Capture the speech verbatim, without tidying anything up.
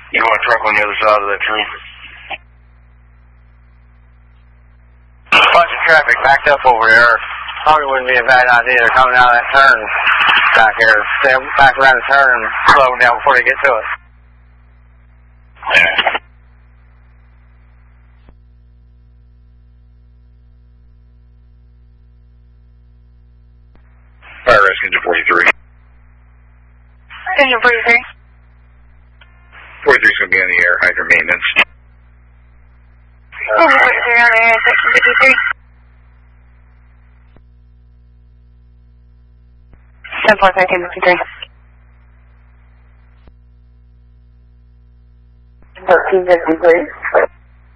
You want a truck on the other side of that tree? Bunch of traffic backed up over there. Probably wouldn't be a bad idea. They're coming out of that turn back here. Stay back around the turn and slow them down before they get to us. Yeah. Fire rescue engine forty-three. Engine forty-three. forty-three is going to be on the air, hydrant maintenance. Engine forty-three on the air, section fifty-three. ten four thirteen fifty-three. thirteen fifty-three.